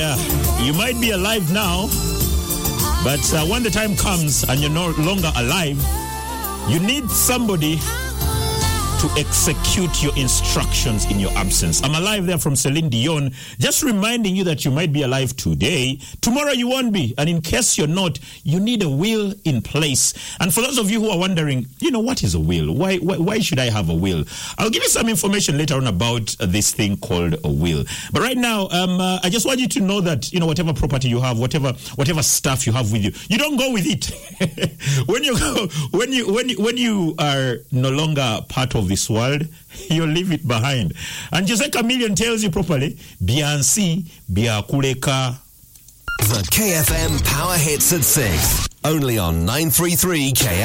Yeah, you might be alive now, but when the time comes and you're no longer alive, you need somebody to execute your instructions in your absence. I'm Alive there from Celine Dion, just reminding you that you might be alive today. Tomorrow you won't be, and in case you're not, you need a will in place. And for those of you who are wondering, what is a will? Why should I have a will? I'll give you some information later on about this thing called a will. But right now, I just want you to know that, whatever property you have, whatever stuff you have with you, you don't go with it. when you are no longer part of this world, you leave it behind. And Jose Chameleon tells you properly, Biansi, Biakuleka. The KFM Power Hits at 6. Only on 933 KFM.